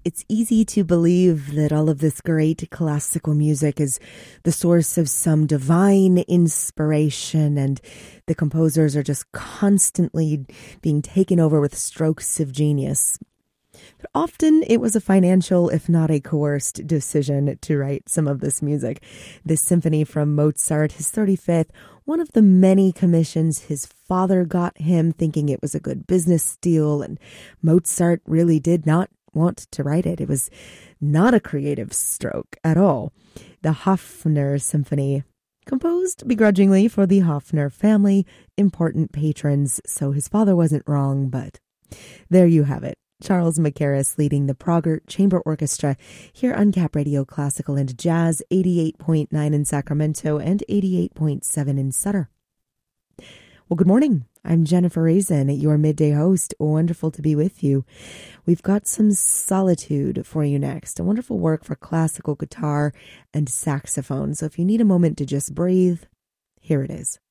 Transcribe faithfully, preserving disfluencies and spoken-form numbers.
It's easy to believe that all of this great classical music is the source of some divine inspiration, and the composers are just constantly being taken over with strokes of genius. But often it was a financial, if not a coerced, decision to write some of this music. This symphony from Mozart, his thirty-fifth, one of the many commissions his father got him, thinking it was a good business deal, and Mozart really did not want to write it. It was not a creative stroke at all. The Hafner Symphony, composed begrudgingly for the Hafner family, important patrons, so his father wasn't wrong, but there you have it. Charles Mackerras leading the Prager Chamber Orchestra here on Cap Radio Classical and Jazz, eighty-eight point nine in Sacramento and eighty-eight point seven in Sutter. Well, good morning. I'm Jennifer Raisin, your midday host. Wonderful to be with you. We've got some Solitude for you next, a wonderful work for classical guitar and saxophone. So if you need a moment to just breathe, here it is.